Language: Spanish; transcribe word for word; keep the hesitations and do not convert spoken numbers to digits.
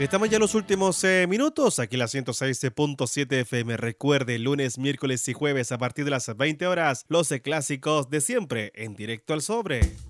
Estamos ya en los últimos eh, minutos, aquí en la ciento seis punto siete F M. Recuerde, lunes, miércoles y jueves a partir de las veinte horas, los eh, clásicos de siempre en Directo al Sobre.